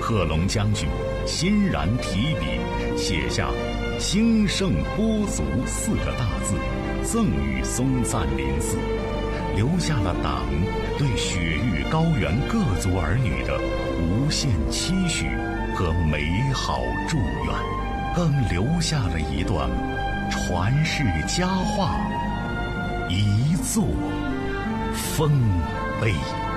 贺龙将军欣然提笔写下“兴盛播族”4个大字，赠予松赞林寺，留下了党对雪域高原各族儿女的无限期许和美好祝愿，更留下了一段传世佳话，一座丰碑。